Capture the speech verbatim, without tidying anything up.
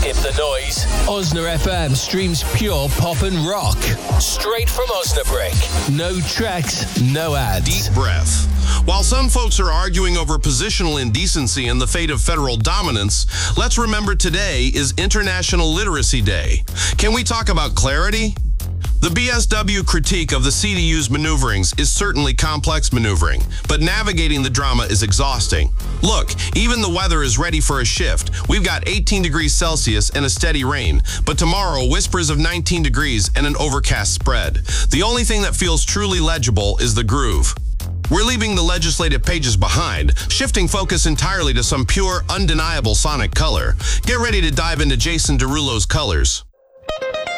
Skip the noise. Osna F M streams pure pop and rock. Straight from Osnabrück. No tracks, no ads. Deep breath. While some folks are arguing over positional indecency and the fate of federal dominance, let's remember today is International Literacy Day. Can we talk about clarity? The B S W critique of the C D U's maneuverings is certainly complex maneuvering, but navigating the drama is exhausting. Look, even the weather is ready for a shift. We've got eighteen degrees Celsius and a steady rain, but tomorrow whispers of nineteen degrees and an overcast spread. The only thing that feels truly legible is the groove. We're leaving the legislative pages behind, shifting focus entirely to some pure, undeniable sonic color. Get ready to dive into Jason Derulo's colors.